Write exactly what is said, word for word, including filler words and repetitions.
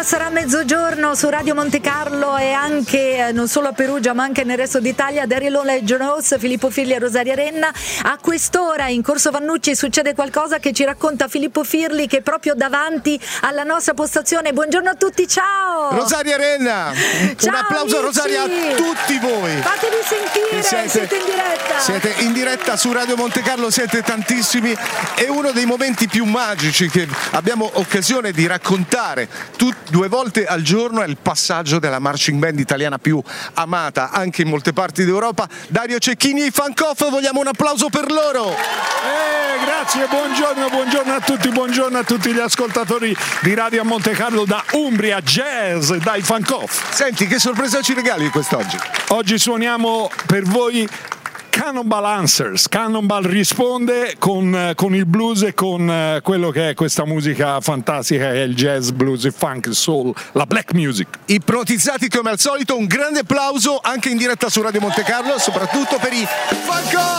Sarà mezzogiorno su Radio Monte Carlo e anche, non solo a Perugia ma anche nel resto d'Italia. Daryl Hall e John Ross, Filippo Firli e Rosaria Renna. A quest'ora in Corso Vannucci succede qualcosa che ci racconta Filippo Firli, che è proprio davanti alla nostra postazione. Buongiorno a tutti, ciao Rosaria Renna. Ciao, un applauso amici. a Rosaria, a tutti voi. Fatevi sentire, siete, siete in diretta siete in diretta su Radio Monte Carlo, siete tantissimi. È uno dei momenti più magici che abbiamo occasione di raccontare tutti due volte al giorno. È il passaggio della marching band italiana più amata anche in molte parti d'Europa, Dario Cecchini e i Funkoff. Vogliamo un applauso per loro. Eh, grazie, buongiorno, buongiorno a tutti, buongiorno a tutti gli ascoltatori di Radio Monte Carlo da Umbria Jazz e dai Funkoff. Senti, che sorpresa ci regali quest'oggi? Oggi suoniamo per voi Cannonball Answers. Cannonball risponde con, con il blues e con uh, quello che è questa musica fantastica, che è il jazz, blues, il funk, il soul, la black music. Ipnotizzati come al solito, un grande applauso anche in diretta su Radio Monte Carlo, soprattutto per i Funkoff.